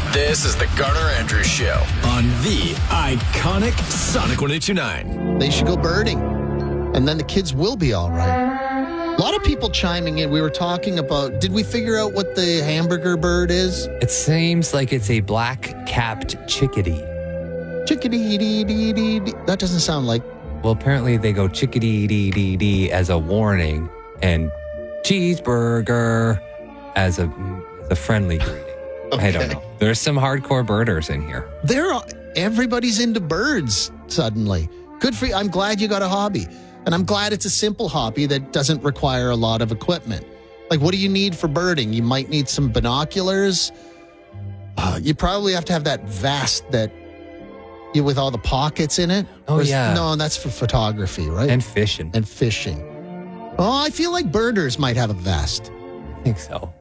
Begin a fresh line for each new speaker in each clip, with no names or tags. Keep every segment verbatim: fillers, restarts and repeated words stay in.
This is the Garner Andrews Show on the iconic Sonic one oh two nine.
They should go birding, and then the kids will be all right. A lot of people chiming in. We were talking about, did we figure out what the hamburger bird is?
It seems like it's a black-capped chickadee.
Chickadee-dee-dee-dee-dee. That doesn't sound like...
Well, apparently they go chickadee-dee-dee-dee as a warning and cheeseburger as a, as a friendly greeting. Okay. I don't know. There's some hardcore birders in here.
There are, everybody's into birds suddenly. Good for you. I'm glad you got a hobby. And I'm glad it's a simple hobby that doesn't require a lot of equipment. Like, what do you need for birding? You might need some binoculars. Uh, you probably have to have that vest that you with all the pockets in it.
Oh,
Or is-
yeah.
No, that's for photography, right?
And fishing.
and fishing. Oh, I feel like birders might have a vest.
I think so.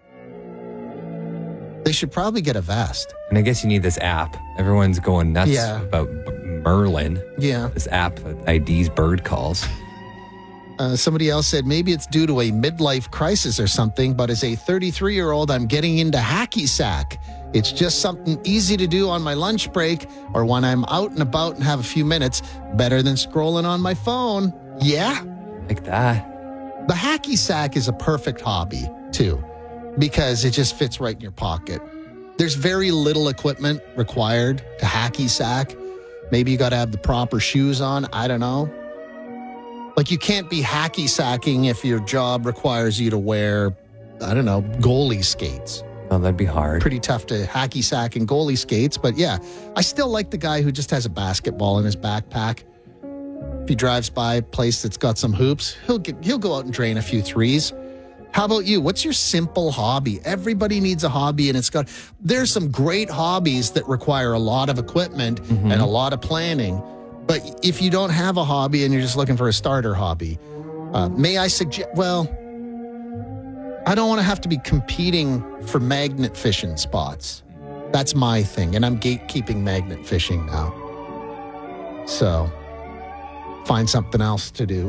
They should probably get a vest.
And I guess you need this app. Everyone's going nuts
Yeah.
about B- Merlin.
Yeah.
This app that I Ds bird calls.
Uh, somebody else said maybe it's due to a midlife crisis or something, but as a thirty-three-year-old, I'm getting into hacky sack. It's just something easy to do on my lunch break or when I'm out and about and have a few minutes. Better than scrolling on my phone. Yeah.
Like that.
The hacky sack is a perfect hobby, too, because it just fits right in your pocket. There's very little equipment required to hacky sack. Maybe you got to have the proper shoes on. I don't know. Like, you can't be hacky sacking if your job requires you to wear, I don't know, goalie skates.
Oh, that'd be hard.
Pretty tough to hacky sack in goalie skates. But yeah, I still like the guy who just has a basketball in his backpack. If he drives by a place that's got some hoops, he'll get, he'll go out and drain a few threes. How about you? What's your simple hobby? Everybody needs a hobby, and it's got, there's some great hobbies that require a lot of equipment
Mm-hmm.
and a lot of planning. But if you don't have a hobby and you're just looking for a starter hobby, uh, may I suggest, well, I don't want to have to be competing for magnet fishing spots. That's my thing, and I'm gatekeeping magnet fishing now. So, find something else to do.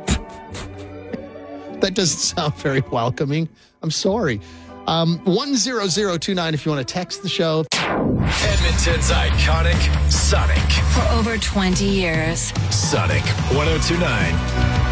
That doesn't sound very welcoming. I'm sorry. Um, one zero zero two nine if you want to text the show.
Edmonton's iconic Sonic.
For over twenty years.
Sonic one oh two nine.